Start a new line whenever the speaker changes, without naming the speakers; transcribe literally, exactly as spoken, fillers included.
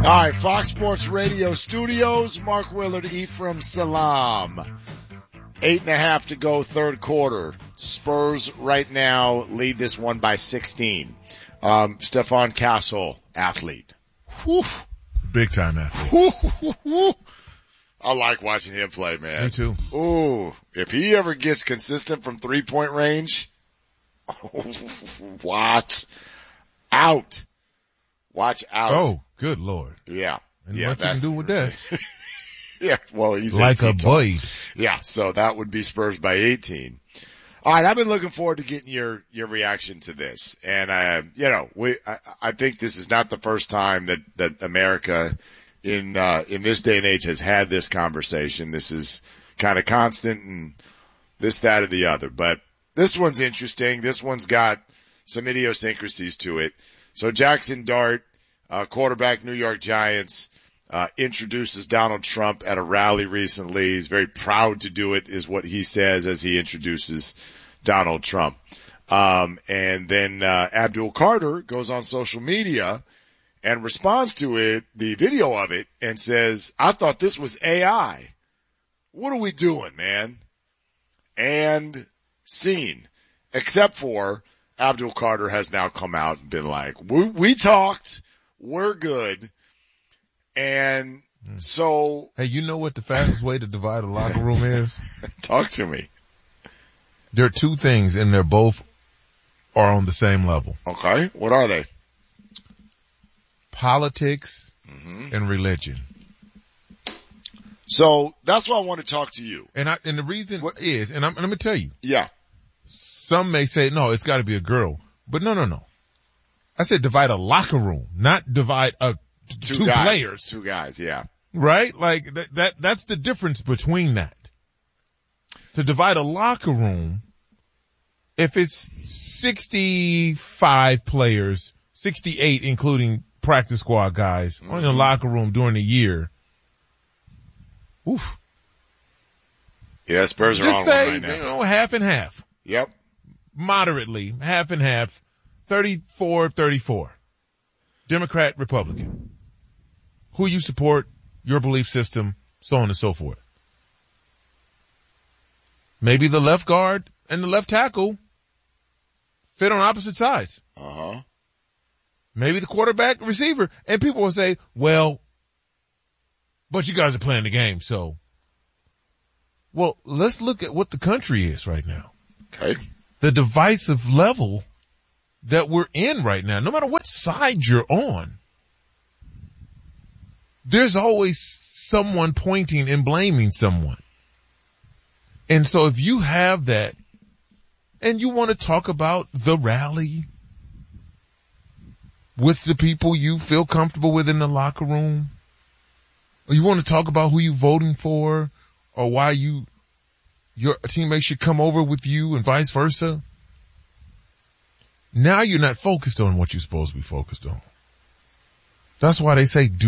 All right, Fox Sports Radio Studios, Mark Willard, Ephraim Salam. Eight and a half to go, third quarter. Spurs right now lead this one by sixteen. Um, Stephon Castle, athlete. Whew.
Big time athlete.
Whew, whew. I like watching him play, man.
Me too.
Ooh, if he ever gets consistent from three-point range, watch out. Watch out.
Oh, good Lord.
Yeah.
And
yeah,
what you can do with that?
Yeah, well, he's
like a boy.
Yeah, so that would be Spurs by eighteen. All right, I've been looking forward to getting your your reaction to this, and uh, you know, we I, I think this is not the first time that that America in uh, in this day and age has had this conversation. This is kind of constant, and this, that, or the other. But this one's interesting. This one's got some idiosyncrasies to it. So Jackson Dart, uh, quarterback, New York Giants. Uh, introduces Donald Trump at a rally recently. He's very proud to do it, is what he says as he introduces Donald Trump. Um, and then, uh, Abdul Carter goes on social media and responds to it, the video of it, and says, I thought this was A I. What are we doing, man? And scene. Except for Abdul Carter has now come out and been like, we, we talked, we're good. And so.
Hey, you know what the fastest way to divide a locker room is?
Talk to me.
There are two things, and they're both are on the same level.
Okay. What are they?
Politics
mm-hmm.
and religion.
So that's why I want to talk to you.
And I, and the reason
what?
is, and I'm, let me tell you.
Yeah.
Some may say, no, it's got to be a girl. But no, no, no. I said divide a locker room, not divide a Two, two
guys,
players.
Two guys, yeah.
Right? Like that, that, that's the difference between that. To divide a locker room, if it's sixty-five players, sixty-eight including practice squad guys mm-hmm. in the locker room during the year, oof.
Yeah, Spurs are
Just
on
say,
one right now.
You know, half and half.
Yep.
Moderately, half and half, thirty-four thirty-four. Democrat, Republican. Who you support, your belief system, so on and so forth. Maybe the left guard and the left tackle fit on opposite sides.
Uh-huh.
Maybe the quarterback, receiver. And people will say, well, but you guys are playing the game, so. Well, let's look at what the country is right now.
Okay.
The divisive level that we're in right now, no matter what side you're on. There's always someone pointing and blaming someone. And so if you have that and you want to talk about the rally with the people you feel comfortable with in the locker room, or you want to talk about who you're voting for or why you, your teammates should come over with you and vice versa, now you're not focused on what you're supposed to be focused on. That's why they say do